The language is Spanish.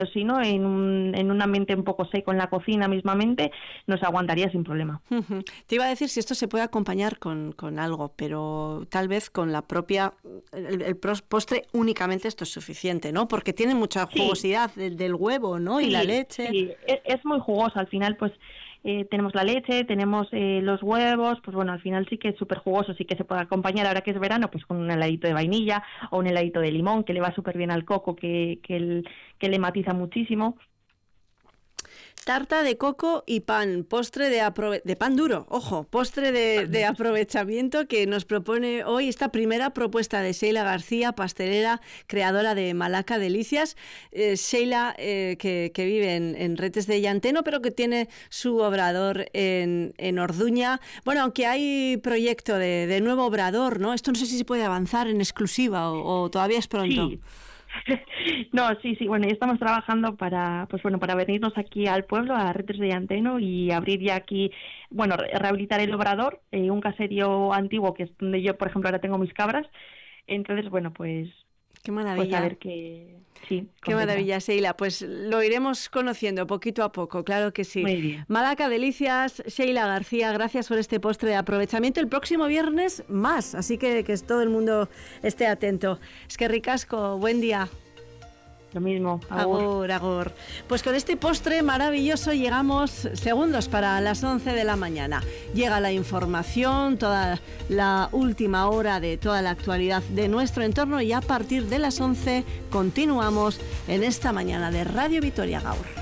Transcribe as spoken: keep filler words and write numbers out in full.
si no, en un, en un ambiente un poco seco en la cocina mismamente, nos aguantaría sin problema. Uh-huh. Te iba a decir si esto se puede acompañar con, con algo, pero tal vez con la propia, el, el postre únicamente esto es suficiente, ¿no? Porque tiene mucha jugosidad sí. del, del huevo, ¿no? Sí, y la leche. Sí, es, es muy jugoso, al final pues eh, tenemos la leche, tenemos eh, los huevos, pues bueno, al final sí que es súper jugoso, sí que se puede acompañar ahora que es verano, pues con un heladito de vainilla o un heladito de limón que le va súper bien al coco, que, que, el, que le matiza muchísimo. Tarta de coco y pan, postre de, aprove- de pan duro, ojo, postre de, de aprovechamiento que nos propone hoy esta primera propuesta de Sheila García, pastelera, creadora de Malaca Delicias. Eh, Sheila, eh, que, que vive en, en Retes de Llanteno, pero que tiene su obrador en, en Orduña. Bueno, aunque hay proyecto de, de nuevo obrador, ¿no? Esto no sé si se puede avanzar en exclusiva o, o todavía es pronto. Sí. No, sí, sí, bueno, ya estamos trabajando para, pues bueno, para venirnos aquí al pueblo, a Retes de Llanteno y abrir ya aquí, bueno, rehabilitar el obrador, eh, un caserío antiguo que es donde yo, por ejemplo, ahora tengo mis cabras. Entonces, bueno, pues... Qué maravilla. Pues a ver qué... Sí, qué maravilla, Sheila. Pues lo iremos conociendo poquito a poco, claro que sí. Muy bien. Malaca Delicias, Sheila García, gracias por este postre de aprovechamiento. El próximo viernes más, así que que todo el mundo esté atento. Es que ricasco, buen día. Lo mismo. Agur, agur. Pues con este postre maravilloso llegamos segundos para las once de la mañana. Llega la información, toda la última hora de toda la actualidad de nuestro entorno y a partir de las once continuamos en esta mañana de Radio Vitoria Gaur.